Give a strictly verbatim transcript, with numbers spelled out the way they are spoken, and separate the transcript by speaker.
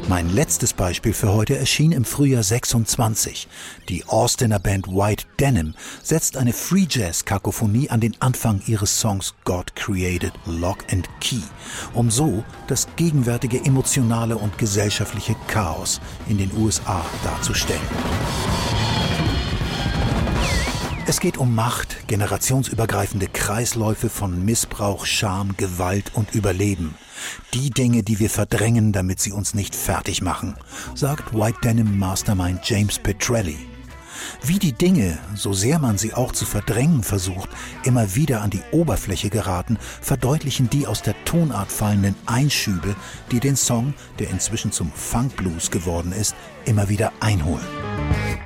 Speaker 1: Mein letztes Beispiel für heute erschien im Frühjahr sechsundzwanzig. Die Austiner Band White Denim setzt eine Free-Jazz-Kakophonie an den Anfang ihres Songs God Created Lock and Key, um so das gegenwärtige emotionale und gesellschaftliche Chaos in den U S A darzustellen. Es geht um Macht, generationsübergreifende Kreisläufe von Missbrauch, Scham, Gewalt und Überleben. Die Dinge, die wir verdrängen, damit sie uns nicht fertig machen, sagt White Denim Mastermind James Petrelli. Wie die Dinge, so sehr man sie auch zu verdrängen versucht, immer wieder an die Oberfläche geraten, verdeutlichen die aus der Tonart fallenden Einschübe, die den Song, der inzwischen zum Funk Blues geworden ist, immer wieder einholen.